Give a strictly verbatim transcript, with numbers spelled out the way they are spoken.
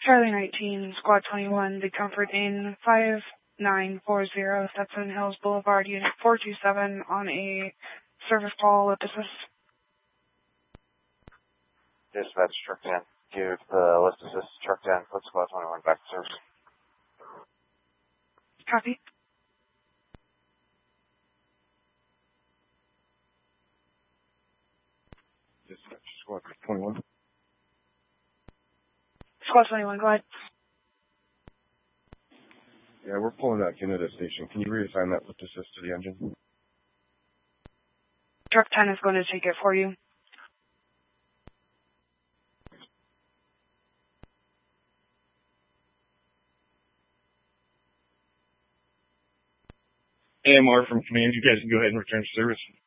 Charlie nineteen, Squad twenty-one, Big Comfort in five nine four zero, Stetson Hills Boulevard, Unit four two seven on a service call with assist. Dispatch, truck ten. Give the list assist, truck ten, put Squad twenty-one back to service. Copy. Dispatch, Squad twenty-one. Squad twenty-one, go ahead. Yeah, we're pulling that Canada station. Can you reassign that lift assist to the engine? Truck ten is going to take it for you. A M R from command, you guys can go ahead and return to service.